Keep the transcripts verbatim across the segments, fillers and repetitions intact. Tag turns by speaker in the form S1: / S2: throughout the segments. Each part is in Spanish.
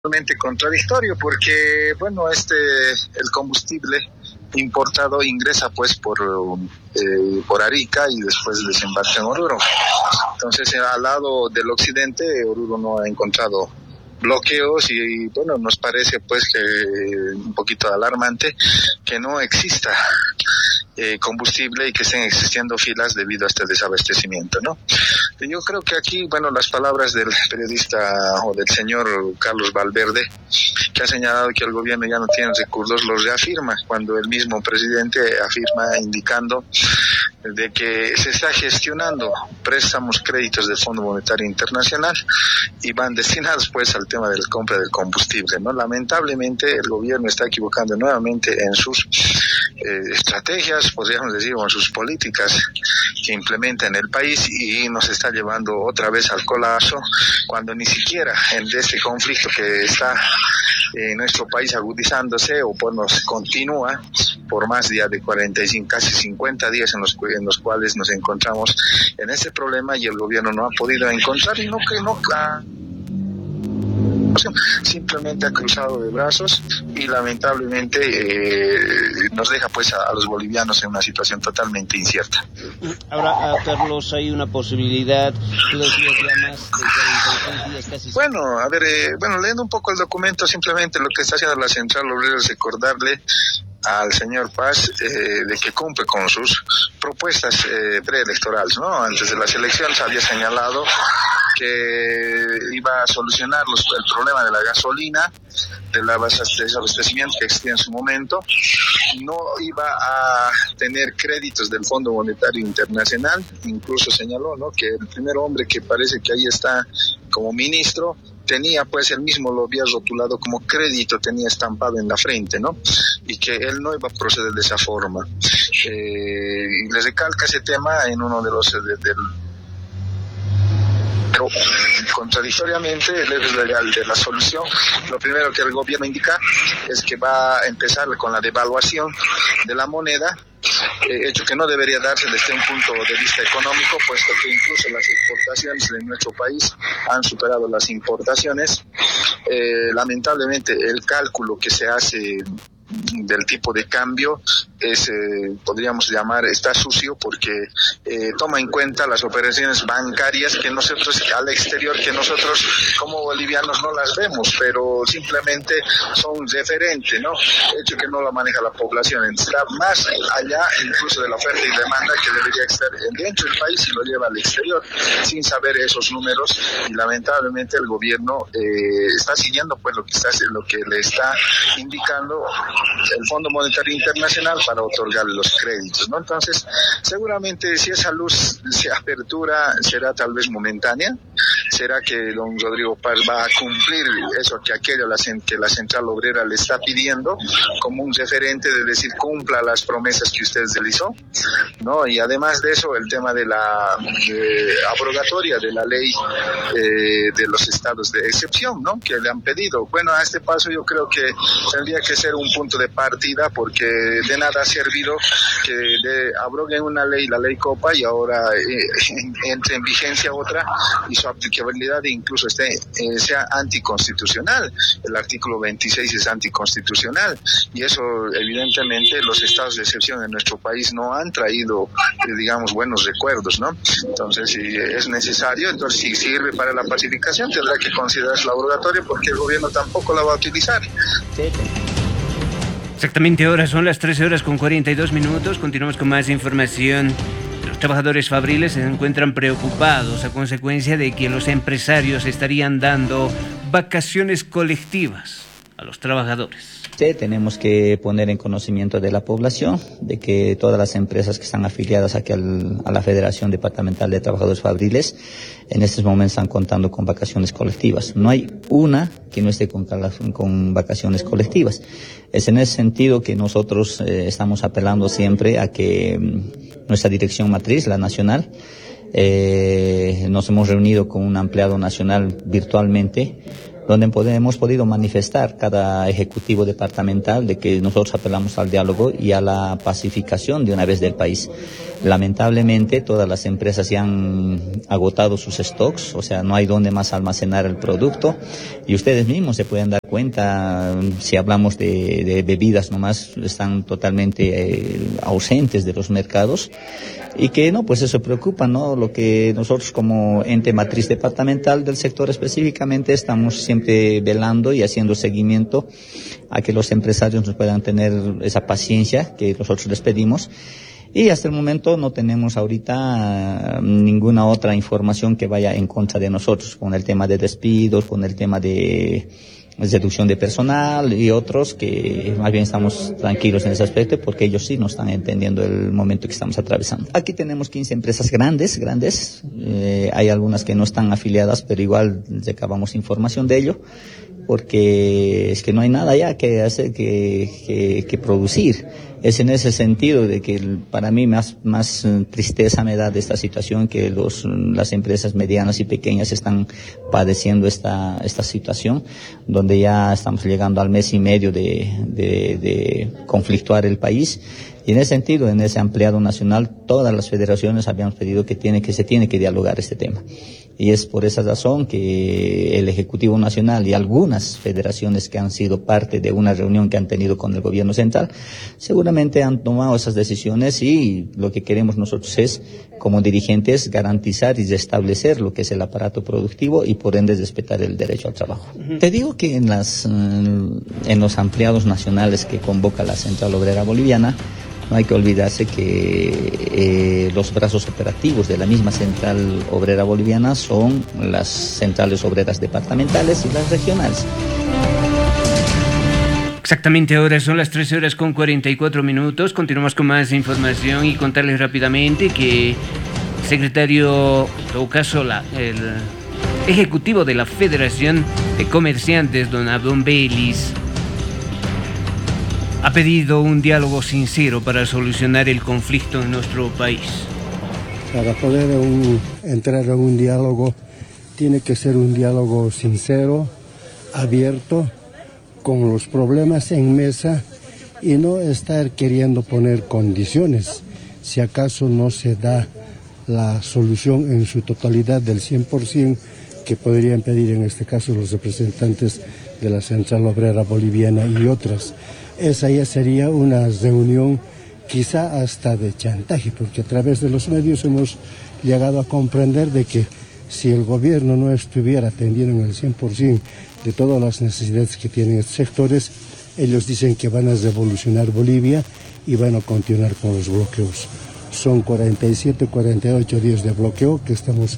S1: Totalmente contradictorio porque, bueno, este, el combustible importado ingresa pues por, eh, por Arica y después desembarca en Oruro. Entonces, al lado del occidente, Oruro no ha encontrado bloqueos y, bueno, nos parece pues que un poquito alarmante que no exista eh, combustible y que estén existiendo filas debido a este desabastecimiento, ¿no? Yo creo que aquí, bueno, las palabras del periodista o del señor Carlos Valverde, que ha señalado que el gobierno ya no tiene recursos, los reafirma cuando el mismo presidente afirma indicando de que se está gestionando préstamos, créditos del Fondo Monetario Internacional y van destinados pues al tema de la compra del combustible, ¿no? Lamentablemente el gobierno está equivocando nuevamente en sus eh, estrategias, podríamos decir, o en sus políticas que implementa en el país y nos está llevando otra vez al colapso cuando ni siquiera en este conflicto que está en nuestro país agudizándose o pues nos continúa por más días de cuarenta y cinco, casi cincuenta días en los, en los cuales nos encontramos en este problema y el gobierno no ha podido encontrar y no que no claro. Simplemente ha cruzado de brazos y lamentablemente eh, nos deja pues a, a los bolivianos en una situación totalmente incierta.
S2: Ahora, Carlos, hay una posibilidad de dos días ya más de cuarenta y seis días casi.
S1: Bueno, a ver, eh, bueno, leyendo un poco el documento, simplemente lo que está haciendo la Central Obrera es recordarle al señor Paz eh, de que cumple con sus propuestas eh, preelectorales, ¿no? Antes de las elecciones había señalado que iba a solucionar los, el problema de la gasolina, del abastecimiento que existía en su momento, no iba a tener créditos del Fondo Monetario Internacional, incluso señaló, ¿no?, que el primer hombre que parece que ahí está como ministro tenía pues el mismo, lo había rotulado como crédito, tenía estampado en la frente, ¿no? Y que él no iba a proceder de esa forma. Eh, y le recalca ese tema en uno de los... De, de, pero contradictoriamente, lejos de, de la solución, lo primero que el gobierno indica es que va a empezar con la devaluación de la moneda, eh, hecho que no debería darse desde un punto de vista económico, puesto que incluso las exportaciones de nuestro país han superado las importaciones. Eh, lamentablemente el cálculo que se hace del tipo de cambio es, eh, podríamos llamar, está sucio porque eh, toma en cuenta las operaciones bancarias que nosotros al exterior, que nosotros como bolivianos no las vemos, pero simplemente son referentes, ¿no? Hecho que no la maneja la población, está más allá incluso de la oferta y demanda que debería estar dentro del país y lo lleva al exterior sin saber esos números, y lamentablemente el gobierno eh, está siguiendo pues lo que está, lo que le está indicando el Fondo Monetario Internacional para otorgarle los créditos, ¿no? Entonces, seguramente si esa luz se apertura será tal vez momentánea, será que don Rodrigo Paz va a cumplir eso que aquello la, que la Central Obrera le está pidiendo como un referente de decir cumpla las promesas que usted realizó, ¿no? Y además de eso, el tema de la de, abrogatoria de la ley eh, de los estados de excepción, ¿no?, que le han pedido. Bueno, a este paso yo creo que tendría que ser un punto de partida, porque de nada ha servido que de, abroguen una ley, la ley Copa, y ahora eh, entre en vigencia otra y su aplicabilidad incluso esté, eh, sea anticonstitucional. El artículo veintiséis es anticonstitucional y eso evidentemente los estados de excepción en nuestro país no han traído, eh, digamos, buenos recuerdos, ¿no? Entonces, si es necesario, entonces si sirve para la pacificación tendrá que considerarse la abrogatoria, porque el gobierno tampoco la va a utilizar.
S2: Sí.
S3: Exactamente, ahora son las trece horas con cuarenta y dos minutos. Continuamos con más información. Los trabajadores fabriles se encuentran preocupados a consecuencia de que los empresarios estarían dando vacaciones colectivas a los trabajadores.
S4: Sí, tenemos que poner en conocimiento de la población de que todas las empresas que están afiliadas aquí al, a la Federación Departamental de Trabajadores Fabriles en estos momentos están contando con vacaciones colectivas. No hay una que no esté con, con vacaciones colectivas. Es en ese sentido que nosotros eh, estamos apelando siempre a que mm, nuestra dirección matriz, la nacional, eh, nos hemos reunido con un empleado nacional virtualmente donde hemos podido manifestar cada ejecutivo departamental de que nosotros apelamos al diálogo y a la pacificación de una vez del país. Lamentablemente todas las empresas ya han agotado sus stocks, o sea, no hay dónde más almacenar el producto, y ustedes mismos se pueden dar cuenta, si hablamos de, de bebidas nomás, están totalmente eh, ausentes de los mercados, y que no, pues eso preocupa, ¿no? Lo que nosotros como ente matriz departamental del sector específicamente estamos siempre velando y haciendo seguimiento a que los empresarios nos puedan tener esa paciencia que nosotros les pedimos. Y hasta el momento no tenemos ahorita uh, ninguna otra información que vaya en contra de nosotros, con el tema de despidos, con el tema de reducción de personal y otros, que más bien estamos tranquilos en ese aspecto porque ellos sí nos están entendiendo el momento que estamos atravesando. Aquí tenemos quince empresas grandes, grandes, eh, hay algunas que no están afiliadas, pero igual recabamos información de ello, porque es que no hay nada ya que hacer, que, que, que producir. Es en ese sentido de que para mí más, más tristeza me da de esta situación, que los, las empresas medianas y pequeñas están padeciendo esta, esta situación, donde ya estamos llegando al mes y medio de, de, de conflictuar el país. Y en ese sentido, en ese ampliado nacional, todas las federaciones habíamos pedido que tiene, que se tiene que dialogar este tema. Y es por esa razón que el Ejecutivo Nacional y algunas federaciones que han sido parte de una reunión que han tenido con el gobierno central, seguramente han tomado esas decisiones, y lo que queremos nosotros es, como dirigentes, garantizar y restablecer lo que es el aparato productivo y por ende respetar el derecho al trabajo. Uh-huh. Te digo que en las, en los ampliados nacionales que convoca la Central Obrera Boliviana, no hay que olvidarse que eh, los brazos operativos de la misma Central Obrera Boliviana son las centrales obreras departamentales y las regionales.
S3: Exactamente, ahora son las trece horas con cuarenta y cuatro minutos. Continuamos con más información y contarles rápidamente que el secretario, en todo caso, la, el ejecutivo de la Federación de Comerciantes, don Abdón Belis, ha pedido un diálogo sincero para solucionar el conflicto en nuestro país.
S5: Para poder un, entrar en un diálogo, tiene que ser un diálogo sincero, abierto, con los problemas en mesa y no estar queriendo poner condiciones. Si acaso no se da la solución en su totalidad del cien por ciento que podrían pedir en este caso los representantes de la Central Obrera Boliviana y otras. Esa ya sería una reunión quizá hasta de chantaje, porque a través de los medios hemos llegado a comprender de que si el gobierno no estuviera atendiendo en el cien por ciento de todas las necesidades que tienen estos sectores, ellos dicen que van a revolucionar Bolivia y van a continuar con los bloqueos. Son cuarenta y siete, cuarenta y ocho días de bloqueo que estamos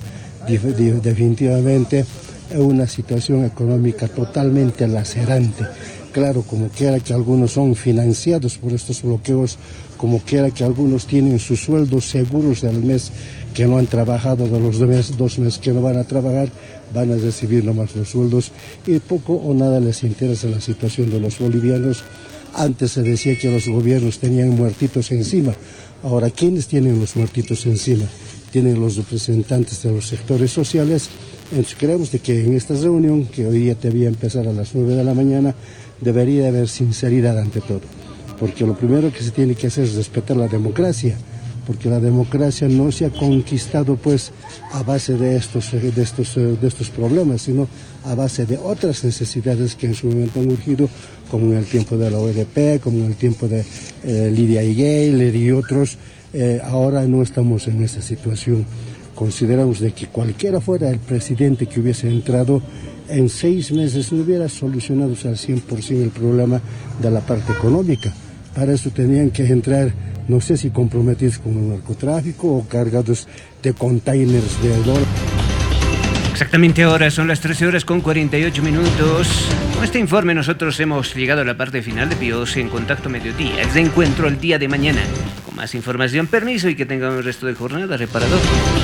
S5: definitivamente en una situación económica totalmente lacerante. Claro, como quiera que algunos son financiados por estos bloqueos, como quiera que algunos tienen sus sueldos seguros del mes que no han trabajado, de los mes, dos meses que no van a trabajar, van a recibir nomás los sueldos y poco o nada les interesa la situación de los bolivianos. Antes se decía que los gobiernos tenían muertitos encima. Ahora, ¿quiénes tienen los muertitos encima? Tienen los representantes de los sectores sociales. Entonces creemos de que en esta reunión, que hoy día debía empezar a las nueve de la mañana, debería haber sinceridad ante todo, porque lo primero que se tiene que hacer es respetar la democracia, porque la democracia no se ha conquistado pues a base de estos, de estos, de estos problemas, sino a base de otras necesidades que en su momento han urgido, como en el tiempo de la O E D P, como en el tiempo de eh, Lidia Higuel y otros. Eh, ahora no estamos en esa situación. Consideramos de que cualquiera fuera el presidente que hubiese entrado, en seis meses no hubiera solucionado al cien por ciento el problema de la parte económica. Para eso tenían que entrar, no sé si comprometidos con el narcotráfico o cargados de containers de dólares.
S3: Exactamente, ahora son las trece horas con cuarenta y ocho minutos. Con este informe nosotros hemos llegado a la parte final de Pios en Contacto Mediodía. El reencuentro el día de mañana. Con más información, permiso y que tengan el resto de jornada reparador.